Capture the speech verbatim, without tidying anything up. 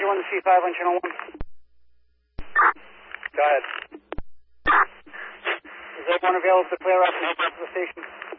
Ranger one to C five on channel one. Go ahead. Is everyone available to clear up and head back to the station?